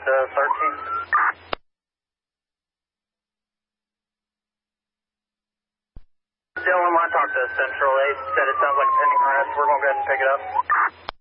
to 13. Dylan, I talked to Central 8, said it sounds like a pending arrest. We're going to go ahead and pick it up.